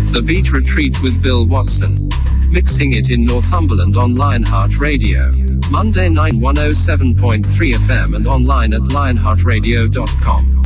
The Beat Retreat with Bill Watson. Mixing it in Northumberland on Lionheart Radio. Monday night 107.3 FM and online at lionheartradio.com.